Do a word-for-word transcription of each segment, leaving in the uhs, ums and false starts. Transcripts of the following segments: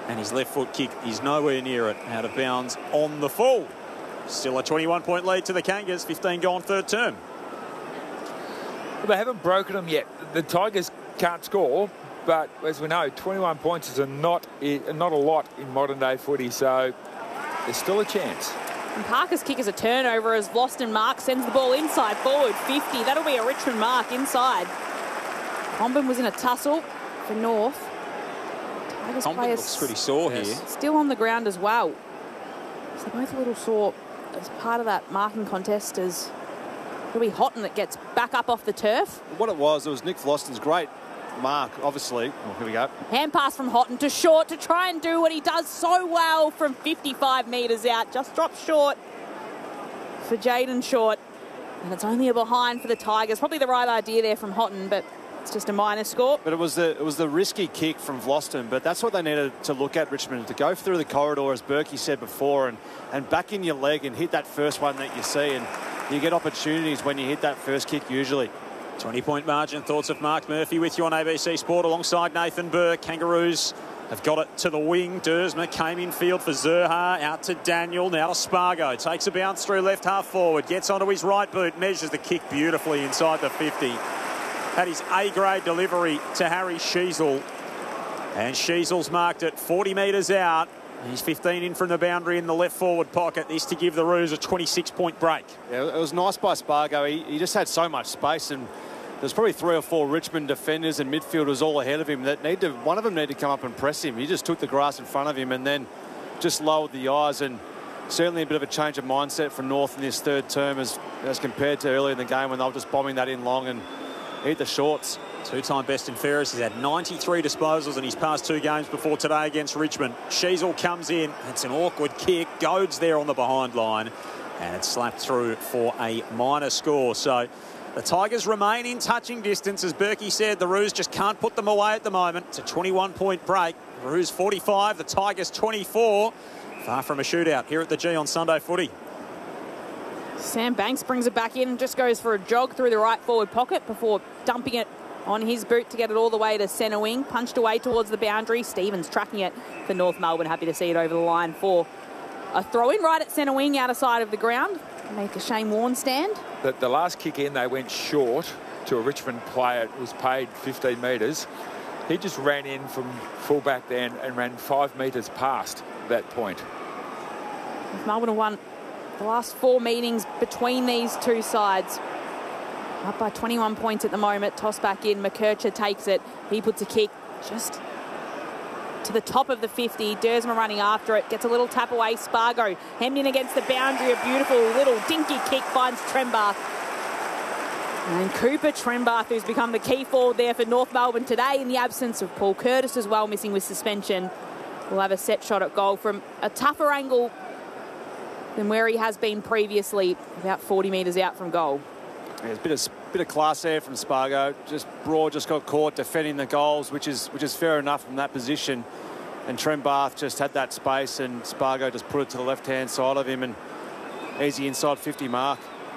And his left foot kick is nowhere near it, out of bounds on the full. Still a twenty-one point lead to the Kangas, fifteen gone third term. Well, they haven't broken them yet. The Tigers can't score, but as we know, twenty-one points is a not, not a lot in modern day footy, so there's still a chance. And Parker's kick is a turnover as Vlauston Mark sends the ball inside forward, fifty. That'll be a Richmond mark inside. Comben was in a tussle for North. Tigers Comben players looks pretty sore yes. here. still on the ground as well. So they're both a little sore as part of that marking contest as it'll be Houghton that gets back up off the turf. What it was, it was Nick Vlauston's great mark, obviously. Oh, here we go. Hand pass from Houghton to Short to try and do what he does so well from fifty-five metres out. Just drops short for Jaden Short. And it's only a behind for the Tigers. Probably the right idea there from Houghton, but it's just a minor score. But it was the it was the risky kick from Vlauston, but that's what they needed to look at, Richmond, to go through the corridor, as Berkey said before, and, and back in your leg and hit that first one that you see. And you get opportunities when you hit that first kick usually. twenty point margin. Thoughts of Mark Murphy with you on A B C Sport alongside Nathan Burke. Kangaroos have got it to the wing. Dersma came in field for Zurhaar. Out to Daniel. Now to Spargo. Takes a bounce through left half forward. Gets onto his right boot. Measures the kick beautifully inside the fifty. Had his A-grade delivery to Harry Sheezel. And Sheezel's marked it forty metres out. He's fifteen in from the boundary in the left forward pocket. This to give the Roos a twenty-six point break. Yeah, it was nice by Spargo. He, he just had so much space, and there's probably three or four Richmond defenders and midfielders all ahead of him that need to, one of them needed to come up and press him. He just took the grass in front of him and then just lowered the eyes, and certainly a bit of a change of mindset for North in this third term as, as compared to earlier in the game when they were just bombing that in long and eat the shorts. Two-time best in Ferris. He's had ninety-three disposals in his past two games before today against Richmond. Sheezel comes in. It's an awkward kick. Goads there on the behind line. And it's slapped through for a minor score. So the Tigers remain in touching distance. As Berkey said, the Roos just can't put them away at the moment. It's a twenty-one point break. The Roos forty-five, the Tigers twenty-four. Far from a shootout here at the G on Sunday Footy. Sam Banks brings it back in and just goes for a jog through the right forward pocket before dumping it on his boot to get it all the way to centre wing. Punched away towards the boundary. Stevens tracking it for North Melbourne. Happy to see it over the line for a throw-in right at centre wing, outer side of the ground. Make a Shane Warne stand. The, the last kick in, they went short to a Richmond player. It was paid fifteen metres. He just ran in from full-back then and ran five metres past that point. North Melbourne have won the last four meetings between these two sides. Up by twenty-one points at the moment. Toss back in. McKercher takes it. He puts a kick just to the top of the fifty. Dersma running after it. Gets a little tap away. Spargo hemmed in against the boundary. A beautiful little dinky kick finds Trembath. And Cooper Trembath, who's become the key forward there for North Melbourne today in the absence of Paul Curtis as well, missing with suspension, will have a set shot at goal from a tougher angle than where he has been previously, about forty metres out from goal. Yeah, there's a bit of, bit of class there from Spargo. Just Broad just got caught defending the goals, which is which is fair enough from that position. And Trembath just had that space, and Spargo just put it to the left-hand side of him, and easy inside fifty mark.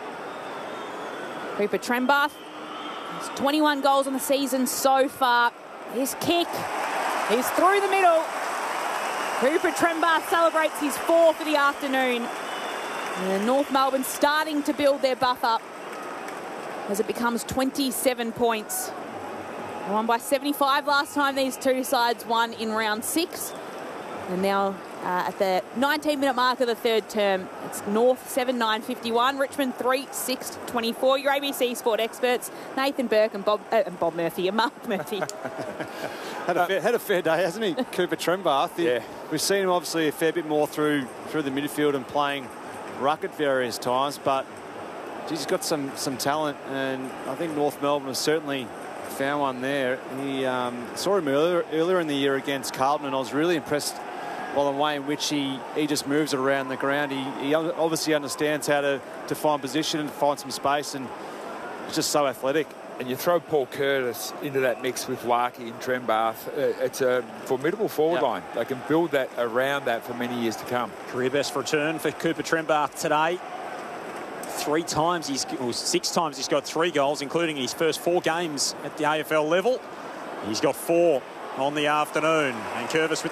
Cooper Trembath has twenty-one goals on the season so far. His kick is through the middle. Cooper Trembath celebrates his four for the afternoon. And North Melbourne starting to build their buffer as it becomes twenty-seven points. They won by seventy-five last time these two sides won in round six. And now uh, at the nineteen minute mark of the third term, it's North seven nine fifty-one, Richmond three six twenty-four. Your A B C Sport experts, Nathan Burke and Bob, uh, and Bob Murphy and Mark Murphy. had, a fair, had a fair day, hasn't he, Cooper Trembath? He, yeah. We've seen him obviously a fair bit more through through the midfield and playing ruck at various times, but geez, he's got some some talent, and I think North Melbourne has certainly found one there. He um, saw him earlier, earlier in the year against Carlton, and I was really impressed by the way in which he, he just moves it around the ground. He, he obviously understands how to, to find position and find some space, and he's just so athletic. And you throw Paul Curtis into that mix with Larkey and Trembath, uh, it's a formidable forward Yep. line. They can build that around that for many years to come. Career best return for Cooper Trembath today. Three times, he's or six times he's got three goals, including his first four games at the A F L level. He's got four on the afternoon. And Curvis with